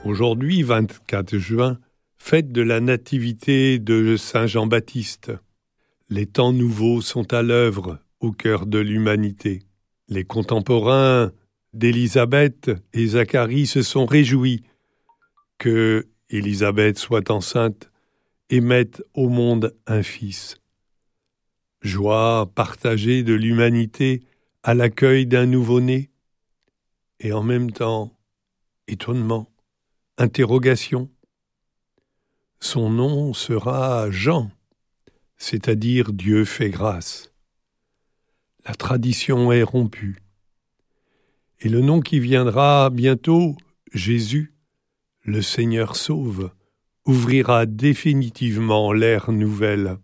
Aujourd'hui, 24 juin, fête de la nativité de Saint Jean-Baptiste. Les temps nouveaux sont à l'œuvre au cœur de l'humanité. Les contemporains d'Élisabeth et Zacharie se sont réjouis que Élisabeth soit enceinte et mette au monde un fils. Joie partagée de l'humanité à l'accueil d'un nouveau-né, et en même temps, étonnement, interrogation. Son nom sera Jean, c'est-à-dire Dieu fait grâce. La tradition est rompue. Et le nom qui viendra bientôt, Jésus, le Seigneur sauve, ouvrira définitivement l'ère nouvelle.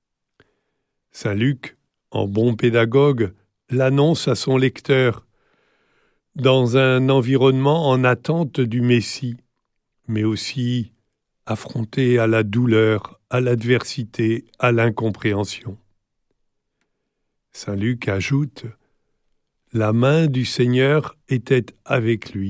Saint Luc, en bon pédagogue, l'annonce à son lecteur dans un environnement en attente du Messie, mais aussi affronté à la douleur, à l'adversité, à l'incompréhension. Saint Luc ajoute « La main du Seigneur était avec lui ».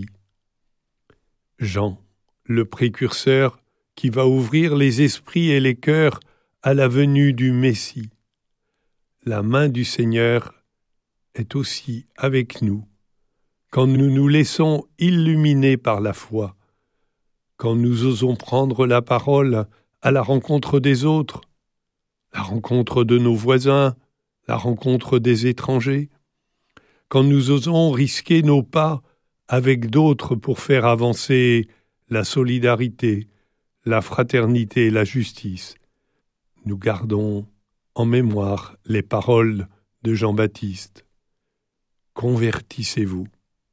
Jean, le précurseur qui va ouvrir les esprits et les cœurs à la venue du Messie. La main du Seigneur est aussi avec nous quand nous nous laissons illuminer par la foi, quand nous osons prendre la parole à la rencontre des autres, la rencontre de nos voisins, la rencontre des étrangers, quand nous osons risquer nos pas avec d'autres pour faire avancer la solidarité, la fraternité et la justice. Nous gardons en mémoire les paroles de Jean-Baptiste. Convertissez-vous.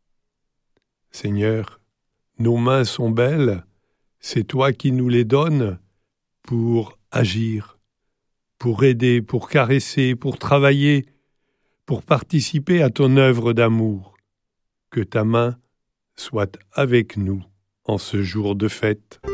Seigneur, nos mains sont belles, c'est toi qui nous les donnes pour agir, pour aider, pour caresser, pour travailler, pour participer à ton œuvre d'amour. Que ta main soit avec nous en ce jour de fête.